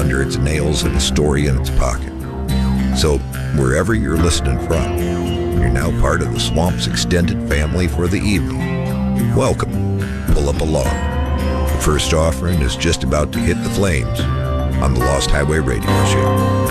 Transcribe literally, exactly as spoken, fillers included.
under its nails and a story in its pocket. So, wherever you're listening from, you're now part of the Swamp's extended family for the evening. Welcome. Pull up along. The first offering is just about to hit the flames on the Lost Highway Radio Show.